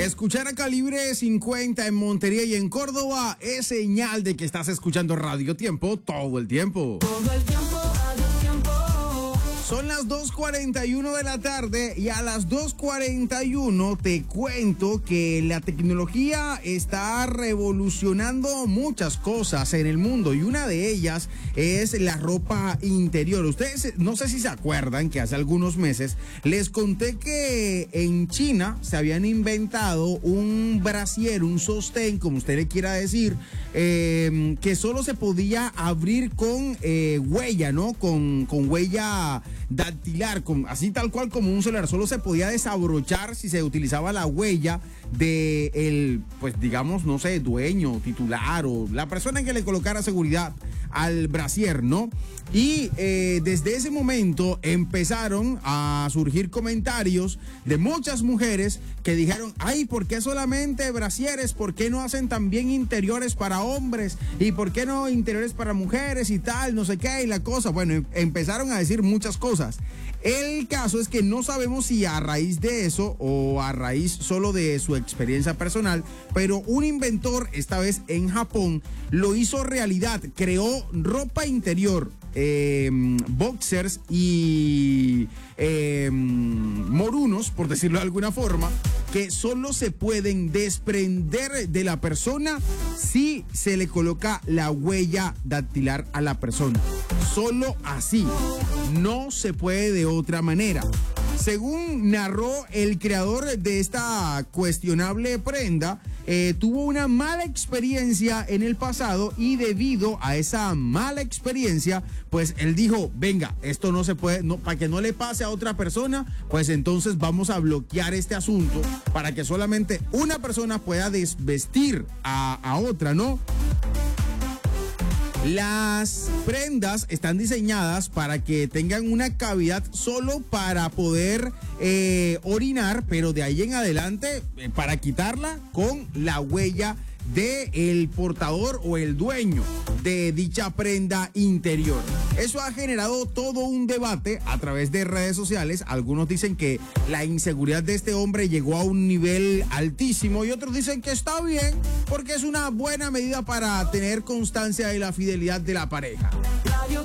Escuchar a Calibre 50 en Montería y en Córdoba es señal de que estás escuchando Radio Tiempo todo el tiempo. Todo el tiempo, Radio Tiempo. Son las 2:41 de la tarde y a las 2:41 te cuento que la tecnología está revolucionando muchas cosas en el mundo y una de ellas es la ropa interior. Ustedes no sé si se acuerdan que hace algunos meses les conté que en China se habían inventado un brasier, un sostén, como usted le quiera decir, que solo se podía abrir con huella, ¿no? Con huella dactilar, así tal cual como un celular. Solo se podía desabrochar si se utilizaba la huella de el, pues digamos, no sé, dueño, titular o la persona que le colocara seguridad al brasier, ¿no? Y desde ese momento empezaron a surgir comentarios de muchas mujeres que dijeron, ay, ¿por qué solamente brasieres? ¿Por qué no hacen también interiores para hombres? ¿Y por qué no interiores para mujeres y tal? No sé qué, y la cosa. Bueno, empezaron a decir muchas cosas. El caso es que no sabemos si a raíz de eso o a raíz solo de su experiencia personal, pero un inventor, esta vez en Japón, lo hizo realidad, creó ropa interior, boxers y morunos, por decirlo de alguna forma, que solo se pueden desprender de la persona si se le coloca la huella dactilar a la persona. Solo así, no se puede de otra manera. Según narró el creador de esta cuestionable prenda, tuvo una mala experiencia en el pasado y debido a esa mala experiencia, pues él dijo, venga, esto no se puede, no, para que no le pase a otra persona, pues entonces vamos a bloquear este asunto para que solamente una persona pueda desvestir a otra, ¿no? Las prendas están diseñadas para que tengan una cavidad solo para poder orinar, pero de ahí en adelante para quitarla con la huella del portador o el dueño de dicha prenda interior. Eso ha generado todo un debate a través de redes sociales. Algunos dicen que la inseguridad de este hombre llegó a un nivel altísimo y otros dicen que está bien porque es una buena medida para tener constancia de la fidelidad de la pareja.